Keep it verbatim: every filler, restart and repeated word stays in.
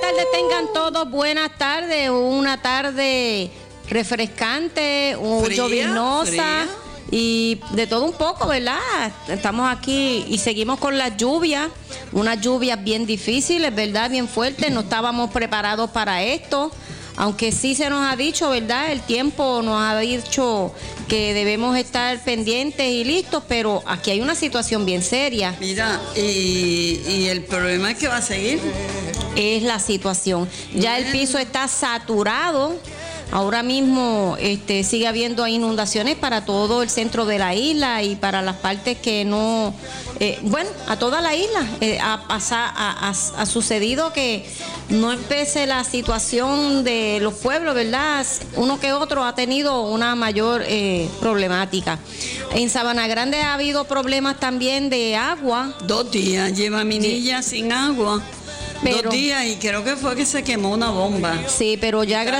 tardes tengan todos, buenas tardes, una tarde refrescante, Fría, llovinosa fría. y de todo un poco, ¿verdad? Estamos aquí y seguimos con las lluvias, unas lluvias bien difíciles, ¿verdad? Bien fuertes, no estábamos preparados para esto, aunque sí se nos ha dicho, ¿verdad? El tiempo nos ha dicho que debemos estar pendientes y listos, pero aquí hay una situación bien seria. Mira, y, y el problema es que va a seguir. Es la situación. Ya el piso está saturado. Ahora mismo este, sigue habiendo inundaciones para todo el centro de la isla y para las partes que no, eh, bueno, a toda la isla eh, ha, pasa, ha, ha, ha sucedido que no empece la situación de los pueblos, ¿verdad? Uno que otro ha tenido una mayor eh, problemática. En Sabana Grande ha habido problemas también de agua. Dos días lleva mi niña sin agua. Pero, Dos días y creo que fue que se quemó una bomba. Sí, pero ya gracias